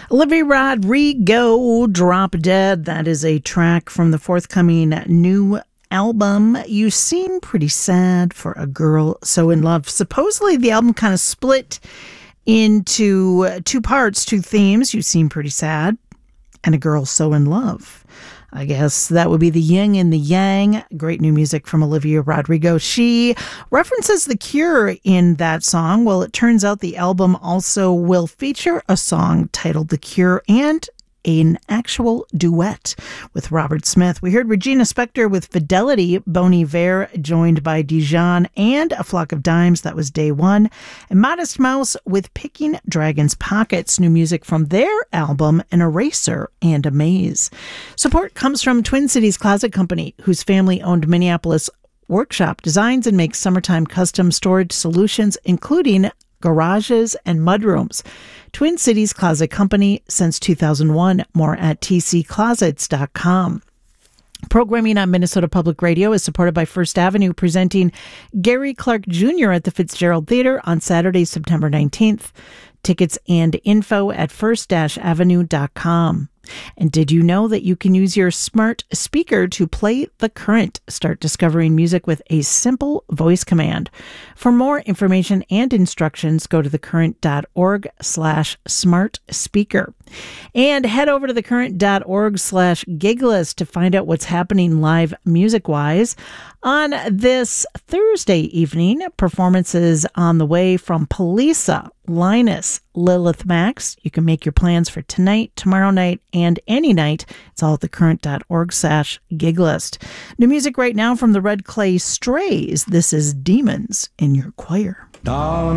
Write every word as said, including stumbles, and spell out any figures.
Olivia Rodrigo, Drop Dead. That is a track from the forthcoming new album. You Seem Pretty Sad for a Girl So in Love. Supposedly the album kind of split into two parts, two themes. You Seem Pretty Sad and A Girl So in Love. I guess that would be the yin and the yang. Great new music from Olivia Rodrigo. She references The Cure in that song. Well, it turns out the album also will feature a song titled The Cure and an actual duet with Robert Smith. We heard Regina Spektor with Fidelity, Bon Iver joined by Dijon and A Flock of Dimes, that was Day One, and Modest Mouse with Picking Dragon's Pockets, new music from their album An Eraser and a Maze. Support comes from Twin Cities Closet Company, whose family-owned Minneapolis workshop designs and makes summertime custom storage solutions, including garages and mudrooms. Twin Cities Closet Company since two thousand one. More at t c closets dot com. Programming on Minnesota Public Radio is supported by First Avenue, presenting Gary Clark Junior at the Fitzgerald Theater on Saturday, September nineteenth. Tickets and info at first avenue dot com. And did you know that you can use your smart speaker to play The Current? Start discovering music with a simple voice command. For more information and instructions, go to thecurrent.org slash smart speaker. And head over to thecurrent.org slash giglist to find out what's happening live music-wise. On this Thursday evening, performances on the way from Polisa, Linus, Lilith Max. You can make your plans for tonight, tomorrow night, and any night. It's all at thecurrent.org slash giglist. New music right now from the Red Clay Strays. This is Demons in Your Choir.